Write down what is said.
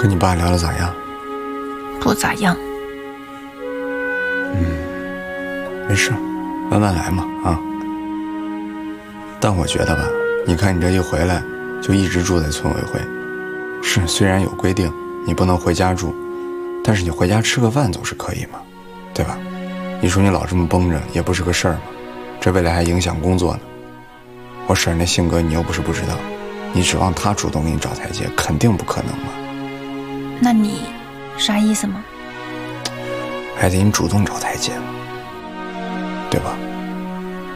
和你爸聊得咋样？ 不咋样。 没事，慢慢来嘛啊。但我觉得吧，你看你这一回来就一直住在村委会，是虽然有规定你不能回家住，但是你回家吃个饭总是可以嘛，对吧？你说你老这么绷着也不是个事儿嘛，这未来还影响工作呢。我婶儿那性格你又不是不知道，你指望她主动给你找台阶，肯定不可能嘛。 那你啥意思吗？ 还得你主动找台阶，对吧？